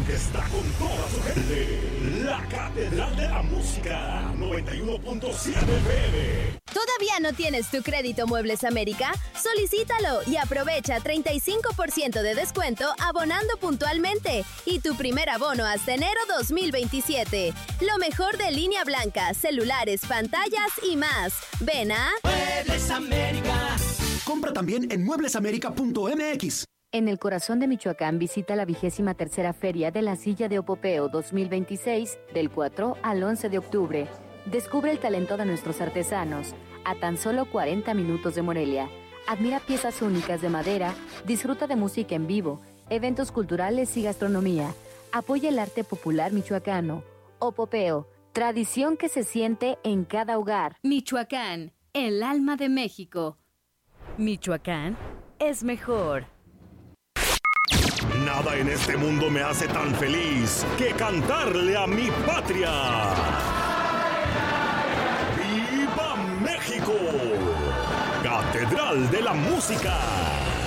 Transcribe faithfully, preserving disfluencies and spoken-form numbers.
que está con toda su gente. La Catedral de la Música, noventa y uno punto siete F M. ¿Todavía no tienes tu crédito Muebles América? Solicítalo y aprovecha treinta y cinco por ciento de descuento abonando puntualmente y tu primer abono hasta enero dos mil veintisiete. Lo mejor de línea blanca, celulares, pantallas y más. Ven a Muebles América. Compra también en muebles américa punto m x. En el corazón de Michoacán visita la vigésima tercera Feria de la Silla de Opopeo dos mil veintiséis del cuatro al once de octubre. Descubre el talento de nuestros artesanos a tan solo cuarenta minutos de Morelia. Admira piezas únicas de madera, disfruta de música en vivo, eventos culturales y gastronomía. Apoya el arte popular michoacano. Opopeo, tradición que se siente en cada hogar. Michoacán, el alma de México. Michoacán es mejor. Nada en este mundo me hace tan feliz que cantarle a mi patria. ¡Viva México! Catedral de la Música.